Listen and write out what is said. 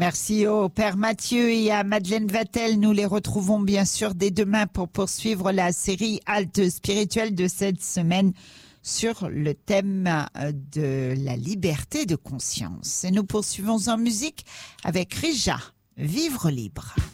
Merci au Père Mathieu et à Madeleine Vatel. Nous les retrouvons bien sûr dès demain pour poursuivre la série Halte spirituelle de cette semaine sur le thème de la liberté de conscience. Et nous poursuivons en musique avec Rija, Vivre libre.